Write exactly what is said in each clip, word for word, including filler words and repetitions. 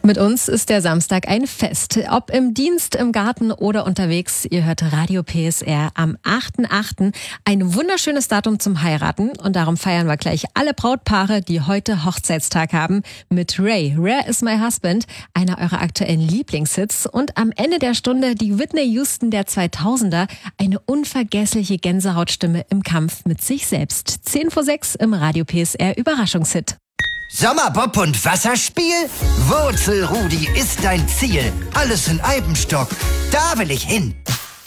Mit uns ist der Samstag ein Fest. Ob im Dienst, im Garten oder unterwegs, ihr hört Radio P S R am achten achten Ein wunderschönes Datum zum Heiraten. Und darum feiern wir gleich alle Brautpaare, die heute Hochzeitstag haben, mit Ray. Rare is my husband, einer eurer aktuellen Lieblingshits. Und am Ende der Stunde die Whitney Houston der zweitausender, eine unvergessliche Gänsehautstimme im Kampf mit sich selbst. zehn vor sechs im Radio P S R Überraschungshit. Sommerbob und Wasserspiel? Wurzelrudi ist dein Ziel. Alles in Eibenstock. Da will ich hin.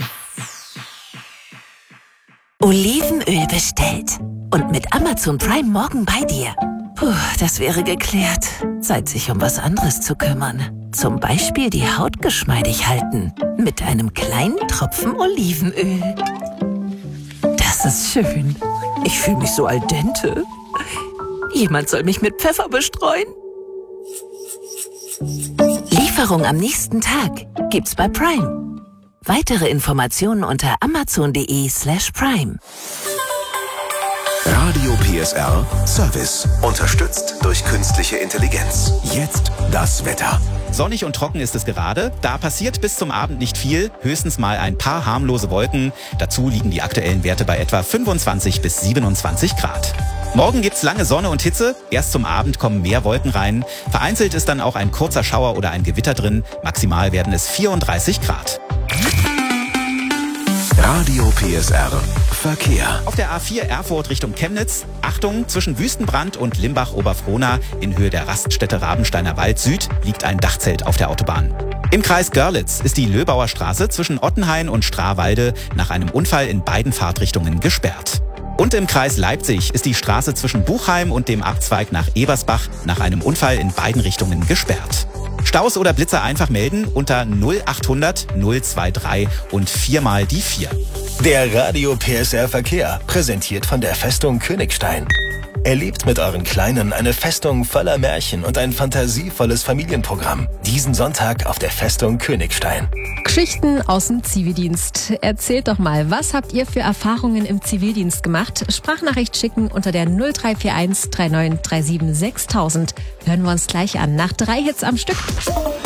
Olivenöl bestellt. Und mit Amazon Prime morgen bei dir. Puh, das wäre geklärt. Zeit, sich um was anderes zu kümmern. Zum Beispiel die Haut geschmeidig halten. Mit einem kleinen Tropfen Olivenöl. Das ist schön. Ich fühle mich so al dente. Jemand soll mich mit Pfeffer bestreuen. Lieferung am nächsten Tag gibt's bei Prime. Weitere Informationen unter amazon.de slash prime. Radio P S R Service. Unterstützt durch künstliche Intelligenz. Jetzt das Wetter. Sonnig und trocken ist es gerade. Da passiert bis zum Abend nicht viel. Höchstens mal ein paar harmlose Wolken. Dazu liegen die aktuellen Werte bei etwa fünfundzwanzig bis siebenundzwanzig Grad. Morgen gibt's lange Sonne und Hitze. Erst zum Abend kommen mehr Wolken rein. Vereinzelt ist dann auch ein kurzer Schauer oder ein Gewitter drin. Maximal werden es vierunddreißig Grad. Radio P S R Verkehr. Auf der A vier Erfurt Richtung Chemnitz. Achtung, zwischen Wüstenbrand und Limbach-Oberfrohna in Höhe der Raststätte Rabensteiner Wald Süd liegt ein Dachzelt auf der Autobahn. Im Kreis Görlitz ist die Löbauer Straße zwischen Ottenhain und Strawalde nach einem Unfall in beiden Fahrtrichtungen gesperrt. Und im Kreis Leipzig ist die Straße zwischen Buchheim und dem Abzweig nach Ebersbach nach einem Unfall in beiden Richtungen gesperrt. Staus oder Blitzer einfach melden unter null achthundert null drei und viermal die vier. Der Radio P S R Verkehr, präsentiert von der Festung Königstein. Erlebt mit euren Kleinen eine Festung voller Märchen und ein fantasievolles Familienprogramm. Diesen Sonntag auf der Festung Königstein. Geschichten aus dem Zivildienst. Erzählt doch mal, was habt ihr für Erfahrungen im Zivildienst gemacht? Sprachnachricht schicken unter der null drei vier eins drei neun drei sieben sechstausend. Hören wir uns gleich an, nach drei Hits am Stück.